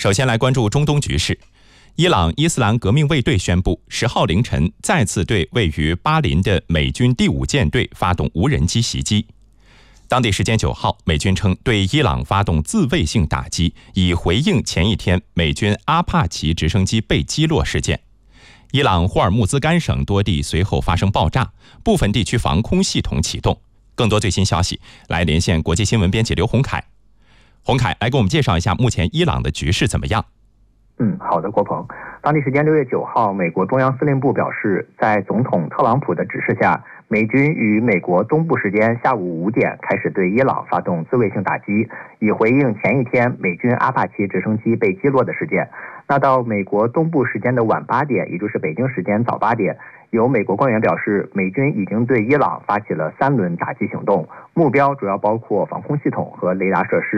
首先来关注中东局势。伊朗伊斯兰革命卫队宣布，10号凌晨再次对位于巴林的美军第5舰队发动无人机袭击。当地时间9号，美军称对伊朗发动自卫性打击，以回应前一天美军阿帕奇直升机被击落事件。伊朗霍尔木兹干省多地随后发生爆炸，部分地区防空系统启动。更多最新消息，来连线国际新闻编辑刘洪凯。洪凯，来给我们介绍一下目前伊朗的局势怎么样？ 好的，郭鹏。当地时间6月9号，美国中央司令部表示，在总统特朗普的指示下，美军于美国东部时间下午5点开始对伊朗发动自卫性打击，以回应前一天美军阿帕奇直升机被击落的事件。那到美国东部时间的晚8点，也就是北京时间早8点，有美国官员表示，美军已经对伊朗发起了3轮打击行动，目标主要包括防空系统和雷达设施。